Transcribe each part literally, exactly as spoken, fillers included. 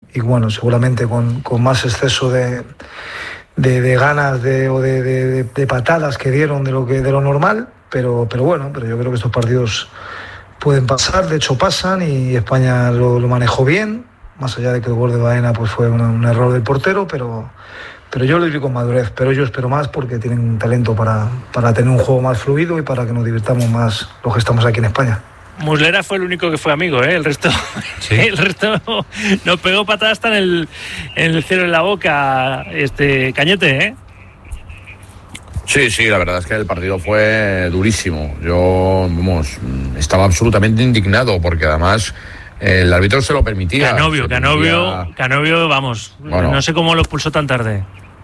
y bueno, seguramente con, con más exceso de, de, de ganas de, o de, de, de patadas que dieron de lo, que, de lo normal, pero, pero bueno, pero yo creo que estos partidos pueden pasar, de hecho pasan, y España lo, lo manejó bien, más allá de que el gol de Baena pues fue una, un error del portero, pero, pero yo lo digo con madurez, pero yo espero más porque tienen talento para, para tener un juego más fluido y para que nos divirtamos más los que estamos aquí en España. Muslera fue el único que fue amigo, ¿eh? El resto, ¿sí? El resto nos pegó patadas hasta en el, en el cielo en la boca, este Cañete, ¿eh? Sí, sí, la verdad es que el partido fue durísimo. Yo, vamos, estaba absolutamente indignado porque además el árbitro se lo permitía. Canovio, Canovio, permitía... Canovio, vamos, bueno, no sé cómo lo expulsó tan tarde.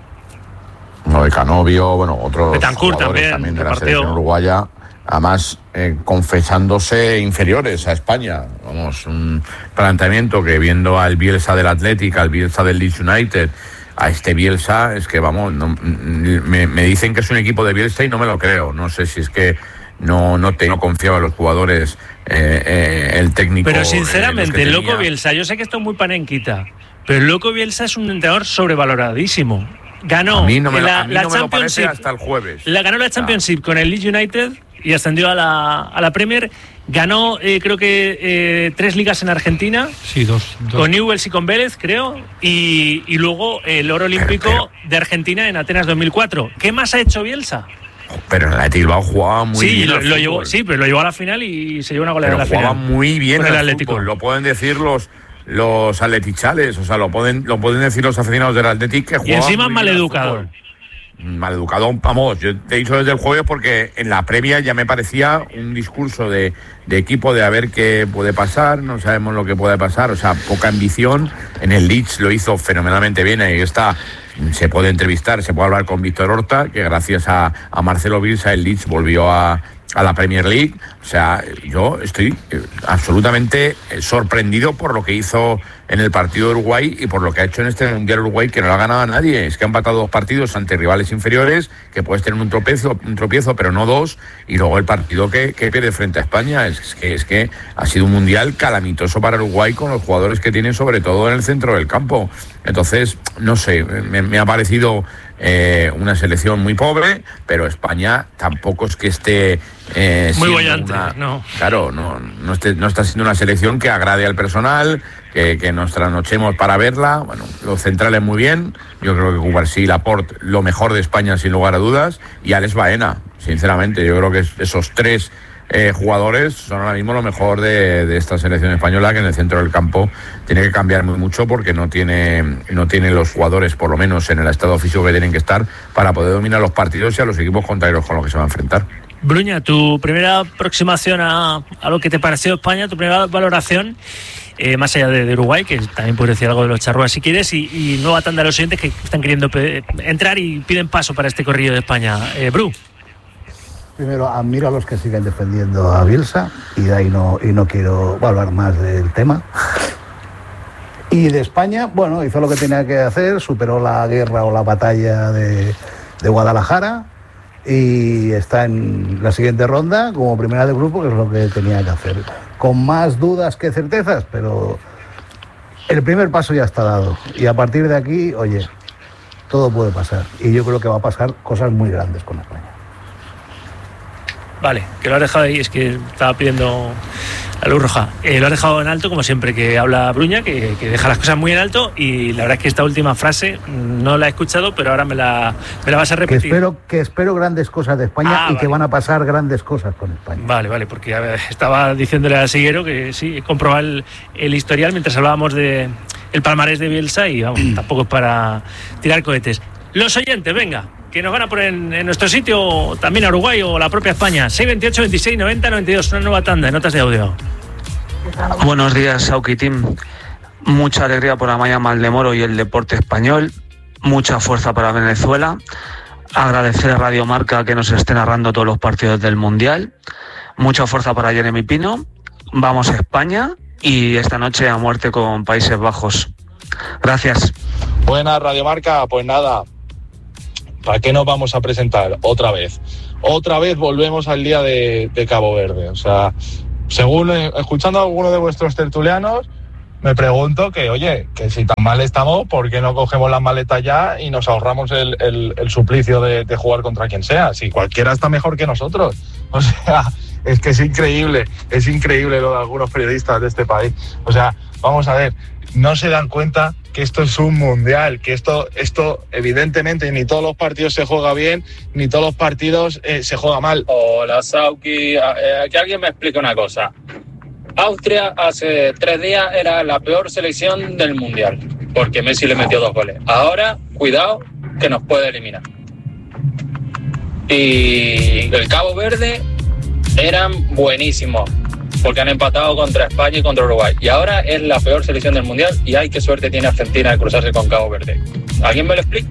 No, de Canovio, bueno, otros Betancourt jugadores también, también de la partido. Selección uruguaya, además eh, confesándose inferiores a España. Vamos, un planteamiento que viendo al Bielsa del Athletic, al Bielsa del Leeds United, a este Bielsa, es que vamos, no, me, me dicen que es un equipo de Bielsa y no me lo creo. No sé si es que no, no tengo confiado en los jugadores, eh, eh, el técnico. Pero sinceramente, el loco Bielsa, yo sé que esto es muy panenquita, pero el loco Bielsa es un entrenador sobrevaloradísimo. Ganó a mí no me, la, a mí la no me lo parece hasta el jueves. La ganó la Championship ah. con el Leeds United y ascendió a la, a la Premier. Ganó, eh, creo que, eh, tres ligas en Argentina. Sí, dos. dos. Con Newell's y con Vélez, creo. Y, y luego el oro olímpico pero, pero, de Argentina en Atenas dos mil cuatro. ¿Qué más ha hecho Bielsa? Pero en el Athletic Bilbao jugaba muy sí, bien. Lo, lo llevó, sí, pero lo llevó a la final y se llevó una goleada pero en la jugaba final. muy bien con el, el Atlético. Fútbol. Lo pueden decir los... los atletichales, o sea, lo pueden, lo pueden decir los aficionados del Athletic que jugaban. Y encima maleducado. Maleducado, vamos, yo te he dicho desde el jueves porque en la previa ya me parecía un discurso de, de equipo de a ver qué puede pasar, no sabemos lo que puede pasar, o sea, poca ambición. En el Leeds lo hizo fenomenalmente bien, ahí está, se puede entrevistar, se puede hablar con Víctor Horta, que gracias a, a Marcelo Bielsa el Leeds volvió a a la Premier League. O sea, yo estoy absolutamente sorprendido por lo que hizo en el partido de Uruguay y por lo que ha hecho en este Mundial Uruguay, que no lo ha ganado a nadie. Es que ha empatado dos partidos ante rivales inferiores, que puedes tener un tropiezo, un tropiezo pero no dos, y luego el partido que, que pierde frente a España. Es que, es que ha sido un Mundial calamitoso para Uruguay con los jugadores que tienen, sobre todo en el centro del campo. Entonces, no sé, me, me ha parecido eh, una selección muy pobre, pero España tampoco es que esté eh, muy bollante, una, no. Claro, no, no, esté, no está siendo una selección que agrade al personal, que, que nos trasnochemos para verla. Bueno, los centrales muy bien, yo creo que Cubarsí, Laporte, lo mejor de España sin lugar a dudas, y Alex Baena, sinceramente, yo creo que esos tres eh, jugadores son ahora mismo lo mejor de, de esta selección española, que en el centro del campo tiene que cambiar muy mucho porque no tiene, no tiene los jugadores, por lo menos en el estado físico que tienen que estar, para poder dominar los partidos y a los equipos contrarios con los que se va a enfrentar. Bruña, tu primera aproximación a, a lo que te pareció España, tu primera valoración, eh, más allá de, de Uruguay, que también puedes decir algo de los charrúas si quieres, y, y nueva tanda de los oyentes que están queriendo pe- entrar y piden paso para este corrillo de España. Eh, Bru. Primero, admiro a los que siguen defendiendo a Bielsa, y de ahí no, y no quiero hablar más del tema. Y de España, bueno, hizo lo que tenía que hacer, superó la guerra o la batalla de, de Guadalajara, y está en la siguiente ronda como primera de grupo, que es lo que tenía que hacer. Con más dudas que certezas, pero el primer paso ya está dado. Y a partir de aquí, oye, todo puede pasar. Y yo creo que va a pasar cosas muy grandes con España. Vale, que lo has dejado ahí, es que estaba pidiendo la luz roja. Eh, lo has dejado en alto, como siempre que habla Bruña, que, que deja las cosas muy en alto, y la verdad es que esta última frase no la he escuchado, pero ahora me la, me la vas a repetir. Que espero, que espero grandes cosas de España, ah, y vale. que van a pasar grandes cosas con España. Vale, vale, porque a ver, estaba diciéndole a Siguero que sí, comprobar el, el historial mientras hablábamos de el palmarés de Bielsa, y vamos, tampoco es para tirar cohetes. Los oyentes, venga, que nos van a poner en, en nuestro sitio, también a Uruguay o la propia España. seis veintiocho, veintiséis, noventa, noventa y dos, una nueva tanda de notas de audio. Buenos días, Sauki Team. Mucha alegría por Amaya Maldemoro y el deporte español. Mucha fuerza para Venezuela. Agradecer a Radio Marca que nos esté narrando todos los partidos del Mundial. Mucha fuerza para Jeremy Pino. Vamos a España y esta noche a muerte con Países Bajos. Gracias. Buenas, Radio Marca. Pues nada, ¿para qué nos vamos a presentar otra vez? Otra vez volvemos al día de, de Cabo Verde. O sea, según escuchando a alguno de vuestros tertulianos, me pregunto que, oye, que si tan mal estamos, ¿por qué no cogemos las maletas ya y nos ahorramos el, el, el suplicio de, de jugar contra quien sea? Si cualquiera está mejor que nosotros. O sea, es que es increíble, es increíble lo de algunos periodistas de este país. O sea, vamos a ver, no se dan cuenta que esto es un mundial, que esto, esto evidentemente ni todos los partidos se juega bien, ni todos los partidos eh, se juega mal. Hola, Sauki. Eh, que alguien me explique una cosa. Austria hace tres días era la peor selección del mundial, porque Messi le metió dos goles. Ahora, cuidado, que nos puede eliminar. Y el Cabo Verde eran buenísimos, porque han empatado contra España y contra Uruguay. Y ahora es la peor selección del mundial y ay, qué suerte tiene Argentina de cruzarse con Cabo Verde. ¿Alguien me lo explica?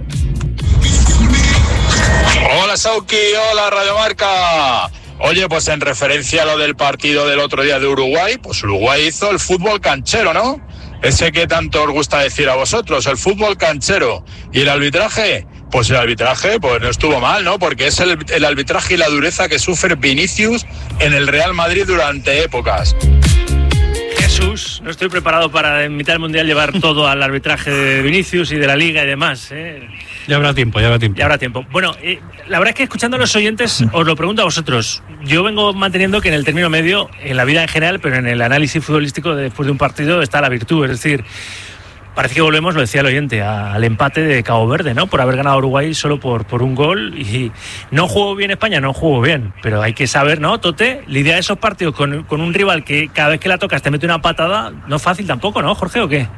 Hola, Sauki. Hola, Radio Marca. Oye, pues en referencia a lo del partido del otro día de Uruguay, pues Uruguay hizo el fútbol canchero, ¿no? Ese que tanto os gusta decir a vosotros, el fútbol canchero. ¿Y el arbitraje? Pues el arbitraje pues no estuvo mal, ¿no? Porque es el, el arbitraje y la dureza que sufre Vinicius en el Real Madrid durante épocas. Jesús, no estoy preparado para en mitad del mundial llevar todo al arbitraje de Vinicius y de la Liga y demás, ¿eh? Ya habrá tiempo, ya habrá tiempo. Ya habrá tiempo. Bueno, eh, la verdad es que escuchando a los oyentes, os lo pregunto a vosotros. Yo vengo manteniendo que en el término medio, en la vida en general, pero en el análisis futbolístico después de un partido está la virtud. Es decir, parece que volvemos, lo decía el oyente, al empate de Cabo Verde, ¿no? Por haber ganado a Uruguay solo por, por un gol. Y no jugó bien España, no jugó bien. Pero hay que saber, ¿no, Tote? Lidiar esos partidos con, con un rival que cada vez que la tocas te mete una patada, no es fácil tampoco, ¿no, Jorge, o qué?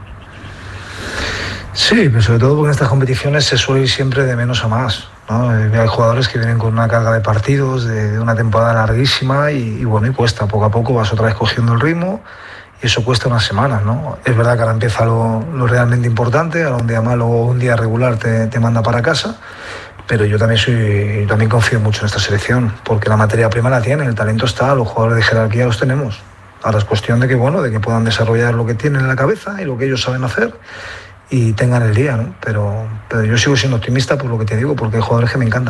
Sí, pero sobre todo porque en estas competiciones se suele ir siempre de menos a más, ¿no? Hay jugadores que vienen con una carga de partidos, de, de una temporada larguísima y, y bueno, y cuesta, poco a poco vas otra vez cogiendo el ritmo y eso cuesta unas semanas, ¿no? Es verdad que ahora empieza lo, lo realmente importante, ahora un día malo o un día regular te, te manda para casa, pero yo también soy, también confío mucho en esta selección, porque la materia prima la tiene, el talento está, los jugadores de jerarquía los tenemos. Ahora es cuestión de que, bueno, de que puedan desarrollar lo que tienen en la cabeza y lo que ellos saben hacer y tengan el día, ¿no? Pero, pero yo sigo siendo optimista por lo que te digo, porque hay jugadores que me encantan.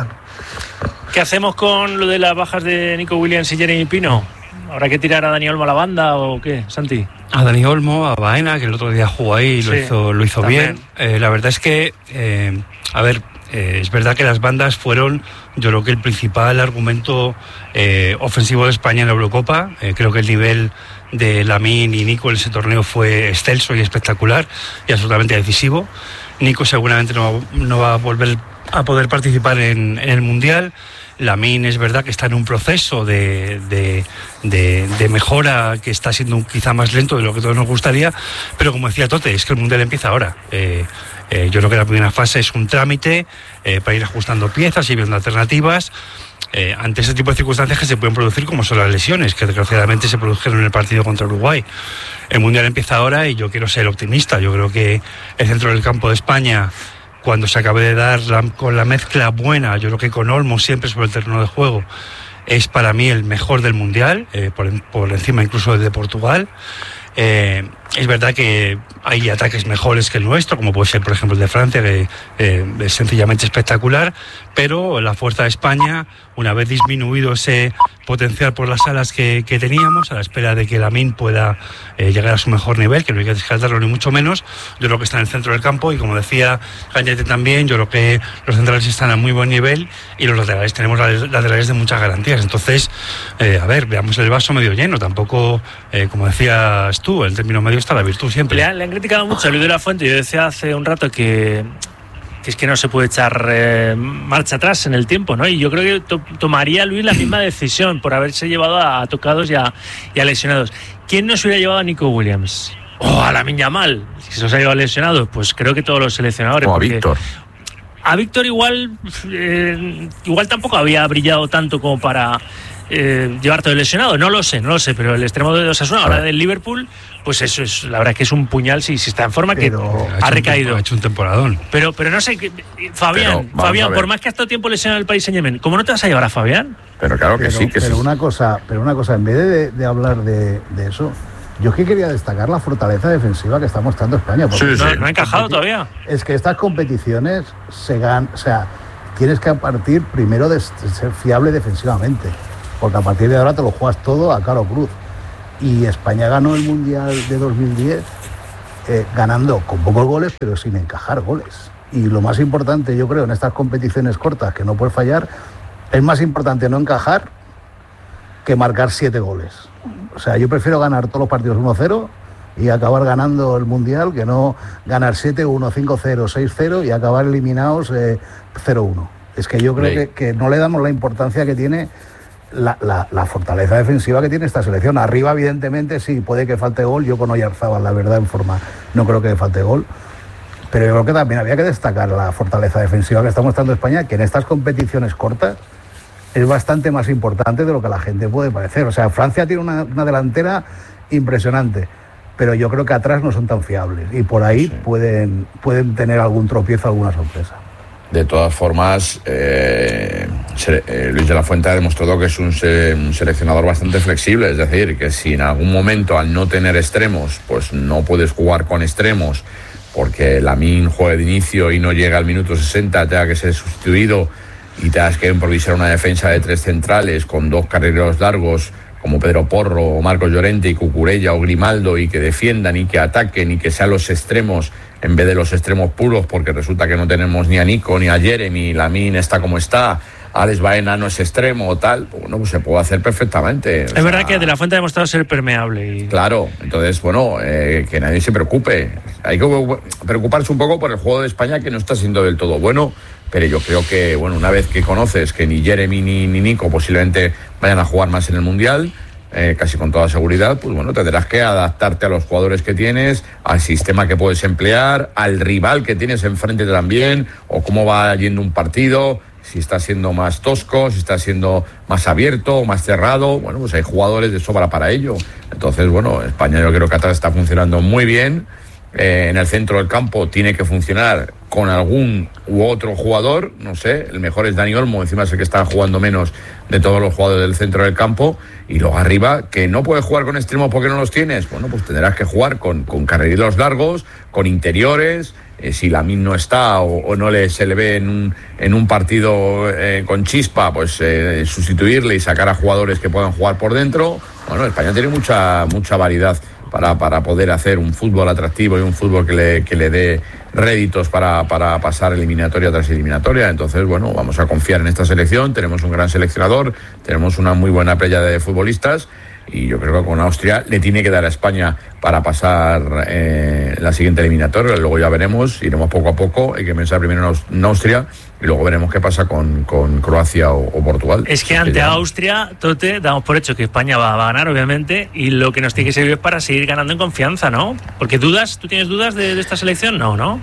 ¿Qué hacemos con lo de las bajas de Nico Williams y Jeremy Pino? ¿Habrá que tirar a Dani Olmo a la banda o qué, Santi? A Dani Olmo, a Baena, que el otro día jugó ahí y lo sí, hizo, lo hizo bien. Eh, la verdad es que, eh, a ver, eh, es verdad que las bandas fueron, yo creo que el principal argumento eh, ofensivo de España en la Eurocopa. Eh, creo que el nivel de Lamine y Nico en ese torneo fue excelso y espectacular y absolutamente decisivo. Nico seguramente no, no va a volver a poder participar en, en el Mundial. Lamine es verdad que está en un proceso de, de, de, de mejora que está siendo quizá más lento de lo que todos nos gustaría, pero como decía Tote, es que el Mundial empieza ahora. Eh, eh, yo creo que la primera fase es un trámite eh, para ir ajustando piezas y viendo alternativas. Eh, ante ese tipo de circunstancias que se pueden producir, como son las lesiones, que desgraciadamente se produjeron en el partido contra Uruguay. El Mundial empieza ahora y yo quiero ser optimista. Yo creo que el centro del campo de España, cuando se acabe de dar la, con la mezcla buena, yo creo que con Olmo siempre sobre el terreno de juego, es para mí el mejor del Mundial, eh, por, por encima incluso del de Portugal. Eh, es verdad que hay ataques mejores que el nuestro, como puede ser por ejemplo el de Francia, que eh, es sencillamente espectacular, pero la fuerza de España, una vez disminuido ese potencial por las alas que, que teníamos, a la espera de que Lamine pueda eh, llegar a su mejor nivel, que no hay que descartarlo ni mucho menos, yo creo que está en el centro del campo y como decía Cañete también, yo creo que los centrales están a muy buen nivel y los laterales tenemos laterales de muchas garantías. Entonces, eh, a ver, veamos el vaso medio lleno, tampoco, eh, como decías tú, el término medio está la virtud siempre. Le han, le han criticado mucho a Luis de la Fuente. Yo decía hace un rato que, que es que no se puede echar eh, marcha atrás en el tiempo, ¿no? Y yo creo que to, tomaría Luis la misma decisión por haberse llevado a, a tocados y a, y a lesionados. ¿Quién no se hubiera llevado a Nico Williams? O a Lamine Yamal. Si se los ha llevado lesionados, pues creo que todos los seleccionadores. O a Víctor. A Víctor igual, eh, igual tampoco había brillado tanto como para eh, llevar todo lesionado. No lo sé, no lo sé, pero el extremo de Osasuna, ahora del Liverpool, pues eso es, la verdad es que es un puñal si, si está en forma, pero que ha, ha recaído. Ha hecho un temporadón. Pero, pero no sé, Fabián, pero, Fabián, por más que ha estado tiempo lesionado en el país en Yemen, ¿cómo no te vas a llevar a Fabián? Pero claro que pero, sí, que pero sí. Una cosa, pero una cosa, en vez de, de hablar de, de eso, yo es que quería destacar la fortaleza defensiva que está mostrando España. Sí, sí. No, no ha encajado todavía. Es que estas competiciones se ganan, o sea, tienes que partir primero de ser fiable defensivamente, porque a partir de ahora te lo juegas todo a cara o cruz. Y España ganó el Mundial de dos mil diez eh, ganando con pocos goles, pero sin encajar goles. Y lo más importante, yo creo, en estas competiciones cortas que no puedes fallar, es más importante no encajar que marcar siete goles. O sea, yo prefiero ganar todos los partidos uno cero y acabar ganando el Mundial que no ganar siete uno, cinco cero, seis cero y acabar eliminados eh, cero uno. Es que yo creo que, que no le damos la importancia que tiene la, la, la fortaleza defensiva que tiene esta selección. Arriba, evidentemente, sí, puede que falte gol. Yo con Oyarzábal, la verdad, en forma, no creo que falte gol. Pero yo creo que también había que destacar la fortaleza defensiva que está mostrando España, que en estas competiciones cortas es bastante más importante de lo que la gente puede parecer. O sea, Francia tiene una, una delantera impresionante, pero yo creo que atrás no son tan fiables y por ahí sí. pueden, pueden tener algún tropiezo, alguna sorpresa. De todas formas, eh, eh, Luis de la Fuente ha demostrado que es un, se, un seleccionador bastante flexible, es decir, que si en algún momento al no tener extremos, pues no puedes jugar con extremos, porque Lamine juega de inicio y no llega al minuto sesenta, tenga que ser sustituido y tengas que improvisar una defensa de tres centrales con dos carrileros largos como Pedro Porro o Marcos Llorente y Cucurella o Grimaldo, y que defiendan y que ataquen y que sean los extremos en vez de los extremos puros, porque resulta que no tenemos ni a Nico ni a Jeremy, Lamine está como está, Alex Baena no es extremo o tal, bueno, pues se puede hacer perfectamente. Es sea, verdad que De la Fuente ha demostrado ser permeable. Y... Claro, entonces, bueno, eh, que nadie se preocupe. Hay que preocuparse un poco por el juego de España, que no está siendo del todo bueno, pero yo creo que, bueno, una vez que conoces que ni Jeremy ni, ni Nico posiblemente vayan a jugar más en el Mundial, eh, casi con toda seguridad, pues bueno, tendrás que adaptarte a los jugadores que tienes, al sistema que puedes emplear, al rival que tienes enfrente también, o cómo va yendo un partido, si está siendo más tosco, si está siendo más abierto o más cerrado. Bueno, pues hay jugadores de sobra para ello. Entonces, bueno, España yo creo que atrás está funcionando muy bien. Eh, en el centro del campo tiene que funcionar con algún u otro jugador, no sé, el mejor es Dani Olmo, encima es el que está jugando menos de todos los jugadores del centro del campo, y luego arriba, que no puedes jugar con extremos porque no los tienes, bueno, pues tendrás que jugar con, con carrileros largos, con interiores, eh, si Lamine no está o, o no le, se le ve en un, en un partido eh, con chispa, pues eh, sustituirle y sacar a jugadores que puedan jugar por dentro. Bueno, España tiene mucha, mucha variedad Para, para poder hacer un fútbol atractivo y un fútbol que le, que le dé réditos para, para pasar eliminatoria tras eliminatoria. Entonces, bueno, vamos a confiar en esta selección. Tenemos un gran seleccionador, tenemos una muy buena playa de futbolistas, y yo creo que con Austria le tiene que dar a España para pasar eh, la siguiente eliminatoria. Luego ya veremos, iremos poco a poco. Hay que pensar primero en Austria y luego veremos qué pasa con, con Croacia o, o Portugal. Es que ante Austria, Tote, damos por hecho que España va, va a ganar, obviamente, y lo que nos tiene que servir es para seguir ganando en confianza, ¿no? Porque dudas, ¿tú tienes dudas de, de esta selección? No, ¿no?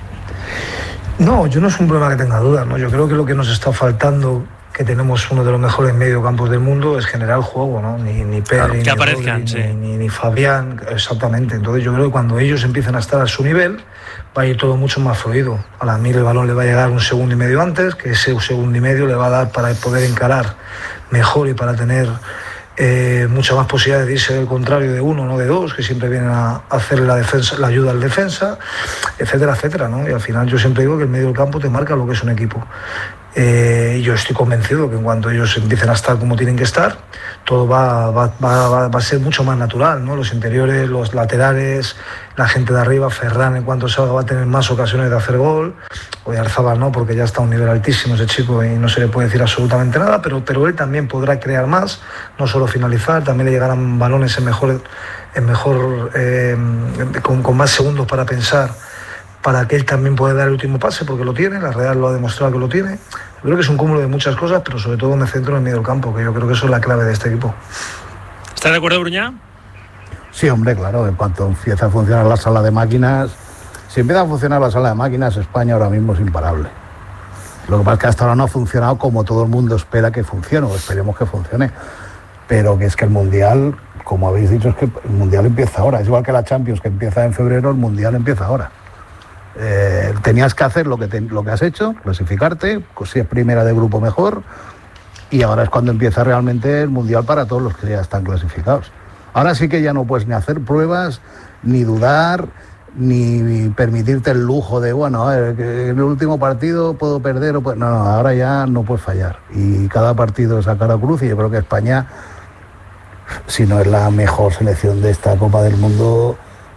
No, yo no es un problema que tenga dudas, ¿no? Yo creo que lo que nos está faltando, que tenemos uno de los mejores mediocampos del mundo, es generar juego, ¿no? Ni, ni Pedri, claro, que ni, aparezcan, Rodri, sí. ni, ni, ni Fabián, exactamente. Entonces yo creo que cuando ellos empiecen a estar a su nivel, va a ir todo mucho más fluido. A la Mir el balón le va a llegar un segundo y medio antes, que ese segundo y medio le va a dar para poder encarar mejor y para tener eh, muchas más posibilidades de irse del contrario de uno, no de dos, que siempre vienen a hacer la defensa, la ayuda al defensa, etcétera, etcétera, ¿no? Y al final yo siempre digo que el medio del campo te marca lo que es un equipo. Eh, yo estoy convencido que en cuanto ellos empiecen a estar como tienen que estar, todo va, va, va, va a ser mucho más natural, ¿no? Los interiores, los laterales, la gente de arriba, Ferran en cuanto salga va a tener más ocasiones de hacer gol, Oyarzábal no, porque ya está a un nivel altísimo ese chico y no se le puede decir absolutamente nada, pero, pero él también podrá crear más, no solo finalizar, también le llegarán balones en mejor, en mejor eh, con, con más segundos para pensar, para que él también pueda dar el último pase, porque lo tiene, la Real lo ha demostrado que lo tiene. Yo creo que es un cúmulo de muchas cosas, pero sobre todo me centro en el medio del campo, que yo creo que eso es la clave de este equipo. ¿Estás de acuerdo, Bruñá? Sí, hombre, claro, en cuanto empieza a funcionar la sala de máquinas, si empieza a funcionar la sala de máquinas, España ahora mismo es imparable. Lo que pasa es que hasta ahora no ha funcionado como todo el mundo espera que funcione, o esperemos que funcione, pero que es que el Mundial, como habéis dicho, es que el Mundial empieza ahora, es igual que la Champions, que empieza en febrero, el Mundial empieza ahora. Eh, tenías que hacer lo que, te, lo que has hecho, clasificarte, pues si es primera de grupo mejor, y ahora es cuando empieza realmente el Mundial para todos los que ya están clasificados. Ahora sí que ya no puedes ni hacer pruebas, ni dudar, ni, ni permitirte el lujo de, bueno, a ver, que en el último partido puedo perder, o puedo... no, no, ahora ya no puedes fallar, y cada partido es a cara cruz, y yo creo que España, si no es la mejor selección de esta Copa del Mundo,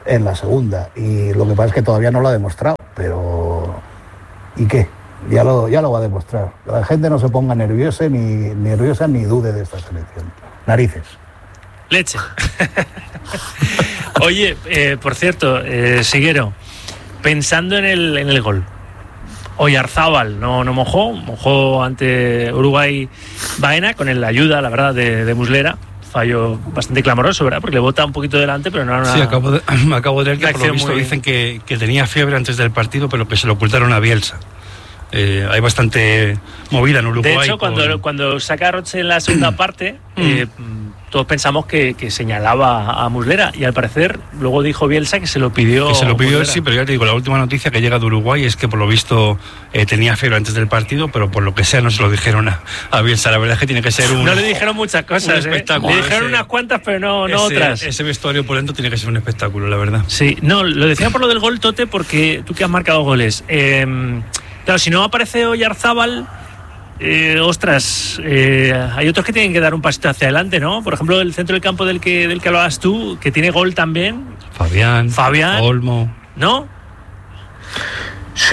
en la segunda. Y lo que pasa es que todavía no lo ha demostrado, pero ¿y qué? Ya lo, ya lo va a demostrar. La gente no se ponga nerviosa ni, nerviosa ni dude de esta selección. Narices. Leche. Oye, eh, por cierto, eh, Siguero, pensando en el, en el gol, Oyarzábal no, no mojó, mojó ante Uruguay Baena con la ayuda, la verdad, de, de Muslera. Fallo bastante clamoroso, ¿verdad? Porque le bota un poquito delante, pero no era una... Sí, acabo de, acabo de leer que por lo visto muy... dicen que, que tenía fiebre antes del partido, pero que se lo ocultaron a Bielsa. Eh, hay bastante movida en Uruguay. De hecho, cuando, con... cuando saca a Roche en la segunda parte, eh, todos pensamos que, que señalaba a Muslera, y al parecer luego dijo Bielsa que se lo pidió. Que se lo pidió, Muslera. Sí, pero ya te digo, la última noticia que llega de Uruguay es que por lo visto eh, tenía fiebre antes del partido, pero por lo que sea no se lo dijeron a, a Bielsa. La verdad es que tiene que ser un... No le dijeron muchas cosas, un espectáculo. ¿eh? Le dijeron ese, unas cuantas, pero no, no ese, otras. Ese vestuario opulento tiene que ser un espectáculo, la verdad. Sí, no, lo decía por lo del gol, Tote, porque tú que has marcado goles... Eh, Claro, si no aparece Oyarzábal, eh, ostras, eh, hay otros que tienen que dar un pasito hacia adelante, ¿no? Por ejemplo, el centro del campo del que, del que hablabas tú, que tiene gol también. Fabián. Fabián. Olmo. ¿No? Sí,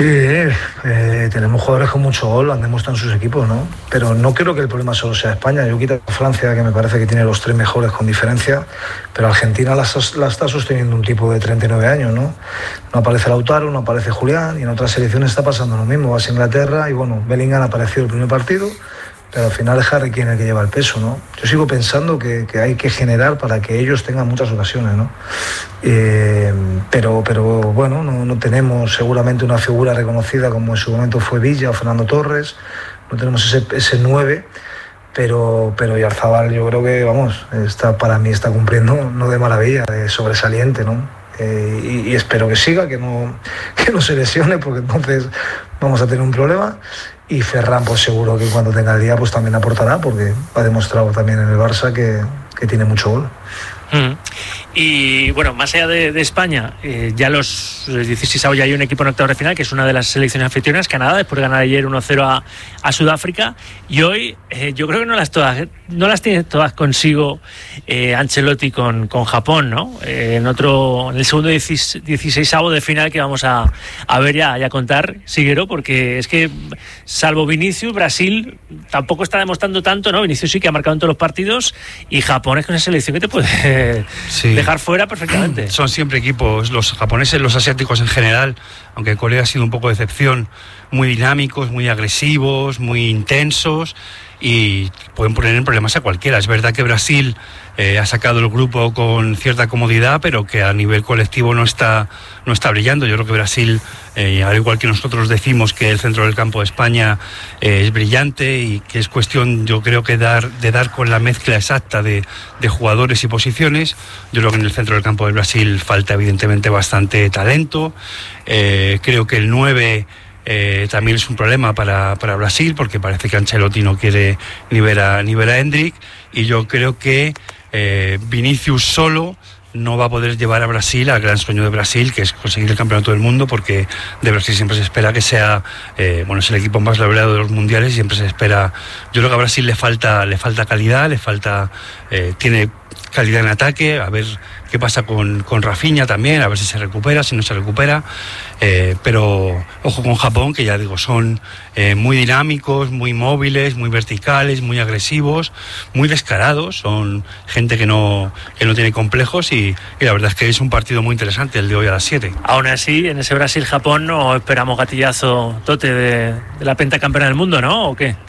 eh, tenemos jugadores con mucho gol, han demostrado en sus equipos, ¿no? Pero no creo que el problema solo sea España. Yo quito a Francia, que me parece que tiene los tres mejores con diferencia, pero Argentina la, la está sosteniendo un tipo de treinta y nueve años, ¿no? No aparece Lautaro, no aparece Julián, y en otras selecciones está pasando lo mismo. Vas a Inglaterra y, bueno, Bellingham ha aparecido el primer partido, pero al final es Harry quien es el que lleva el peso, ¿no? Yo sigo pensando que, que hay que generar para que ellos tengan muchas ocasiones, ¿no? Eh, pero, pero bueno, no, no tenemos seguramente una figura reconocida como en su momento fue Villa o Fernando Torres, no tenemos ese, ese nueve, pero, pero Oyarzábal yo creo que, vamos, está, para mí está cumpliendo no de maravilla, de sobresaliente, ¿no? Eh, y, y espero que siga, que no, que no se lesione, porque entonces vamos a tener un problema. Y Ferran, pues seguro que cuando tenga el día pues también aportará, porque ha demostrado también en el Barça que, que tiene mucho gol. Mm. Y bueno, más allá de, de España, eh, ya los dieciséis ya hay un equipo en octavos de final, que es una de las selecciones anfitrionas, Canadá, después de ganar ayer uno cero a, a Sudáfrica, y hoy eh, yo creo que no las todas no las tiene todas consigo eh, Ancelotti con, con Japón, ¿no? Eh, en otro, en el segundo dieciséisavo de final que vamos a, a ver ya, ya contar, Siguero, porque es que salvo Vinicius, Brasil tampoco está demostrando tanto, ¿no? Vinicius sí que ha marcado en todos los partidos, y Japón es que es una selección que te puede sí. dejar fuera perfectamente. Son siempre equipos, los japoneses, los asiáticos en general, aunque Corea ha sido un poco de excepción, muy dinámicos, muy agresivos, muy intensos, y pueden poner en problemas a cualquiera. Es verdad que Brasil eh, ha sacado el grupo con cierta comodidad, pero que a nivel colectivo no está, no está brillando. Yo creo que Brasil, eh, al igual que nosotros decimos que el centro del campo de España eh, es brillante, y que es cuestión, yo creo que dar, de dar con la mezcla exacta de, de jugadores y posiciones. Yo creo que en el centro del campo de Brasil falta evidentemente bastante talento. Eh, creo que el nueve... Eh, también es un problema para, para Brasil, porque parece que Ancelotti no quiere ni ver a, ni ver a Endrick, y yo creo que eh, Vinicius solo no va a poder llevar a Brasil al gran sueño de Brasil, que es conseguir el campeonato del mundo, porque de Brasil siempre se espera que sea, eh, bueno, es el equipo más laureado de los mundiales, y siempre se espera. Yo creo que a Brasil le falta, le falta calidad, le falta, eh, tiene calidad en ataque, a ver qué pasa con, con Rafinha también, a ver si se recupera, si no se recupera, eh, pero ojo con Japón, que ya digo, son eh, muy dinámicos, muy móviles, muy verticales, muy agresivos, muy descarados, son gente que no, que no tiene complejos, y, y la verdad es que es un partido muy interesante el de hoy a las siete. Aún así, en ese Brasil-Japón no esperamos gatillazo, Tote, de, de la pentacampeona del mundo, ¿no? ¿O qué?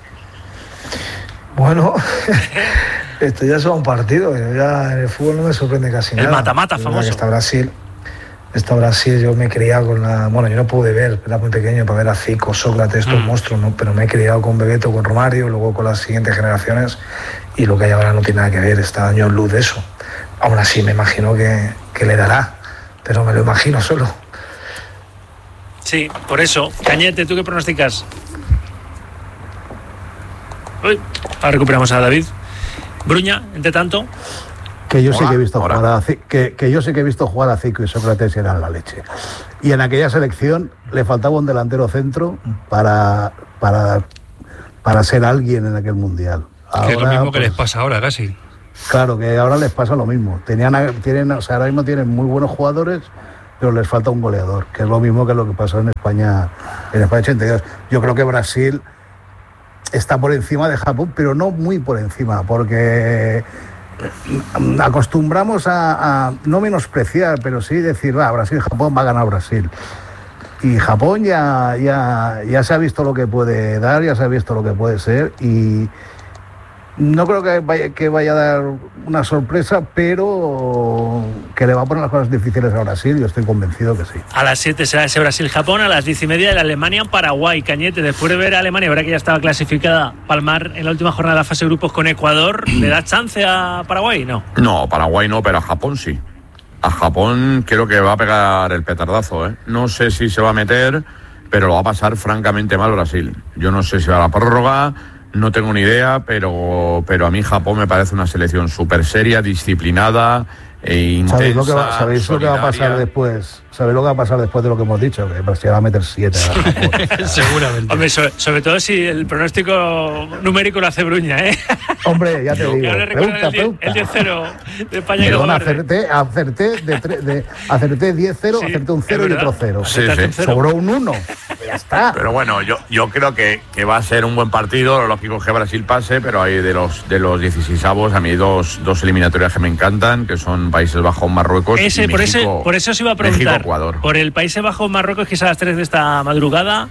Bueno... Esto ya es un partido, ya en el fútbol no me sorprende casi nada. El mata-mata famoso. Está Brasil, está Brasil, yo me he criado con la... Bueno, yo no pude ver, era muy pequeño para ver a Zico, Sócrates, estos mm. monstruos, ¿no? Pero me he criado con Bebeto, con Romario, luego con las siguientes generaciones, y lo que hay ahora no tiene nada que ver, está años luz de eso. Aún así me imagino que, que le dará, pero me lo imagino solo. Sí, por eso. Cañete, ¿tú qué pronosticas? Uy, ahora recuperamos a David. Bruña, entre tanto. Que yo, sí que, he visto jugar a, que, que yo sí que he visto jugar a Zico y Sócrates, y eran la leche. Y en aquella selección le faltaba un delantero centro para, para, para ser alguien en aquel mundial. Ahora, que es lo mismo pues, que les pasa ahora casi. Claro, que ahora les pasa lo mismo. Tenían, tienen, o sea, ahora mismo tienen muy buenos jugadores, pero les falta un goleador, que es lo mismo que lo que pasó en España, en España ochenta y dos. Yo creo que Brasil está por encima de Japón, pero no muy por encima, porque acostumbramos a, a no menospreciar, pero sí decir, va, Brasil, Japón va a ganar Brasil. Y Japón ya, ya, ya se ha visto lo que puede dar, ya se ha visto lo que puede ser, y no creo que vaya, que vaya a dar una sorpresa, pero que le va a poner las cosas difíciles a Brasil, yo estoy convencido que sí. A las siete será ese Brasil-Japón, a las diez y media el Alemania-Paraguay. Cañete, después de ver a Alemania, verá que ya estaba clasificada, palmar en la última jornada de la fase de grupos con Ecuador, ¿le da chance a Paraguay? No. No, Paraguay no, pero a Japón sí. A Japón creo que va a pegar el petardazo, ¿eh? No sé si se va a meter, pero lo va a pasar francamente mal Brasil. Yo no sé si va a la prórroga, no tengo ni idea, pero, pero a mí Japón me parece una selección súper seria, disciplinada e intensa. ¿Sabéis lo que va, ¿sabéis lo que va a pasar después? ¿Sabéis lo que va a pasar después de lo que hemos dicho? Que Brasil va a meter siete. Seguramente. Hombre, sobre, sobre todo si el pronóstico numérico lo hace Bruña, ¿eh? Hombre, ya te Yo, digo. Pregunta, pregunta. El diez cero de España. Perdón, acerté, acerté, de tre, de, acerté diez cero, sí, acerté un cero y otro cero. Sí, sí. Sobró un uno. Ya está. Pero bueno, yo, yo creo que, que va a ser un buen partido. Lo lógico es que Brasil pase, pero hay de los de los dieciseisavos a mí dos, dos eliminatorias que me encantan, que son Países Bajos, Marruecos ese, y por México. Ese, por eso os iba a preguntar. México, Ecuador. Por el Países Bajos, Marruecos, que es a las tres de esta madrugada.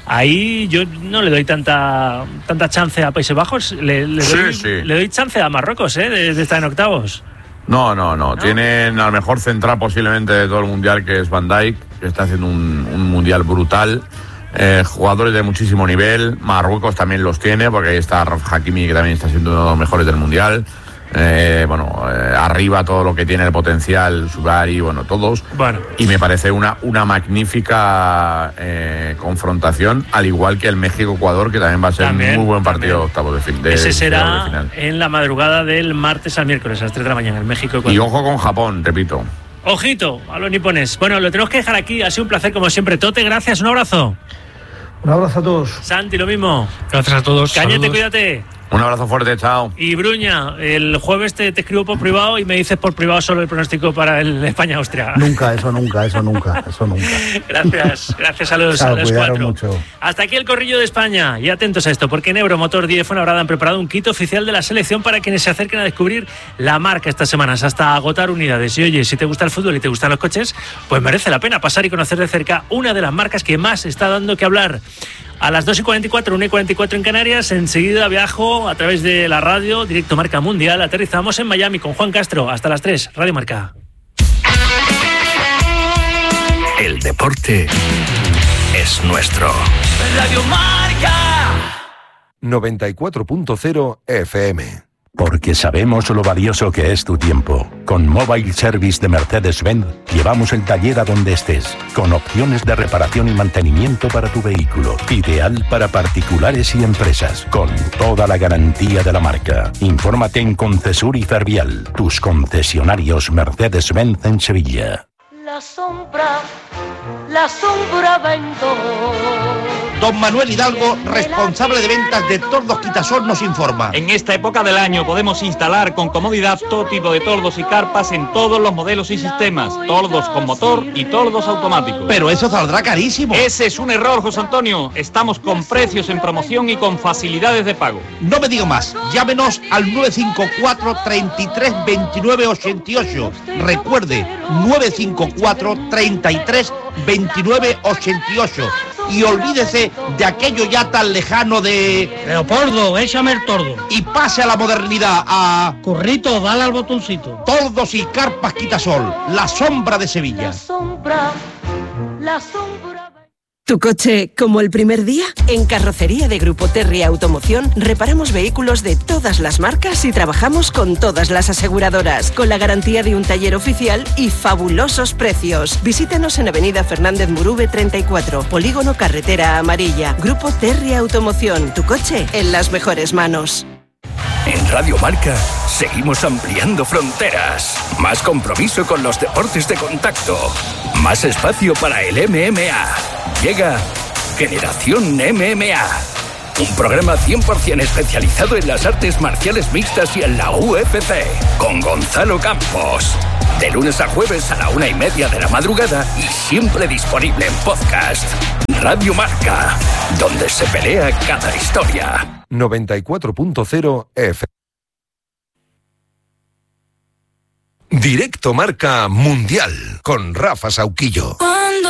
Ahí yo no le doy tanta tanta chance a Países Bajos. Le, le, doy, sí, sí. le doy chance a Marruecos, ¿eh? De, de estar en octavos. No, no, no, no. Tienen al mejor central posiblemente de todo el mundial, que es Van Dijk, que está haciendo un, un mundial brutal. Eh, jugadores de muchísimo nivel. Marruecos también los tiene, porque ahí está Raf Hakimi, que también está siendo uno de los mejores del mundial. Eh, bueno, eh, arriba todo lo que tiene el potencial, Subari, bueno, todos. Bueno. Y me parece una, una magnífica eh, confrontación, al igual que el México-Ecuador, que también va a ser un muy buen partido de octavos de fin. De, Ese será de final. En la madrugada del martes al miércoles, a las tres de la mañana, el México-Ecuador. Y ojo con Japón, repito. Ojito a los nipones. Bueno, lo tenemos que dejar aquí. Ha sido un placer como siempre. Tote, gracias. Un abrazo. Un abrazo a todos. Santi, lo mismo. Gracias a todos. Cañete, saludos. Cuídate. Un abrazo fuerte, chao. Y Bruña, el jueves te, te escribo por privado y me dices por privado solo el pronóstico para el España-Austria. Nunca, eso nunca, eso nunca, eso nunca. Gracias, gracias a los, Chao, a los cuatro. Mucho. Hasta aquí el corrillo de España. Y atentos a esto, porque en Euromotor diez Fuenlabrada han preparado un kit oficial de la selección para quienes se acerquen a descubrir la marca estas semanas, hasta agotar unidades. Y oye, si te gusta el fútbol y te gustan los coches, pues merece la pena pasar y conocer de cerca una de las marcas que más está dando que hablar. A las dos y cuarenta y cuatro, una y cuarenta y cuatro en Canarias, enseguida viajo a través de la radio, directo Marca Mundial. Aterrizamos en Miami con Juan Castro. Hasta las tres, Radio Marca. El deporte es nuestro. Radio Marca. noventa y cuatro punto cero F M. Porque sabemos lo valioso que es tu tiempo. Con Mobile Service de Mercedes-Benz llevamos el taller a donde estés, con opciones de reparación y mantenimiento para tu vehículo. Ideal para particulares y empresas, con toda la garantía de la marca. Infórmate en Concesur y Fervial, tus concesionarios Mercedes-Benz en Sevilla. La sombra, la sombra vento. Don Manuel Hidalgo, responsable de ventas de Tordos Quitasol, nos informa. En esta época del año podemos instalar con comodidad todo tipo de tordos y carpas en todos los modelos y sistemas. Tordos con motor y tordos automáticos. Pero eso saldrá carísimo. Ese es un error, José Antonio. Estamos con precios en promoción y con facilidades de pago. No me digo más. Llámenos al nueve cinco cuatro, treinta y tres, veintinueve ochenta y ocho. Recuerde, nueve cinco cuatro, treinta y tres, veintinueve ochenta y ocho. Y olvídese de aquello ya tan lejano de... Leopoldo, échame el tordo. Y pase a la modernidad, a... Currito, dale al botoncito. Tordos y carpas Quitasol, la sombra de Sevilla. La sombra, la sombra... ¿Tu coche como el primer día? En Carrocería de Grupo Terry Automoción reparamos vehículos de todas las marcas y trabajamos con todas las aseguradoras, con la garantía de un taller oficial y fabulosos precios. Visítanos en Avenida Fernández Murube treinta y cuatro, Polígono Carretera Amarilla. Grupo Terry Automoción, tu coche en las mejores manos. En Radio Marca seguimos ampliando fronteras. Más compromiso con los deportes de contacto. Más espacio para el M M A. Llega Generación M M A. un programa cien por ciento especializado en las artes marciales mixtas y en la U F C, con Gonzalo Campos. De lunes a jueves a la una y media de la madrugada y siempre disponible en podcast. Radio Marca, donde se pelea cada historia. noventa y cuatro punto cero F M. Directo Marca Mundial con Rafa Sauquillo.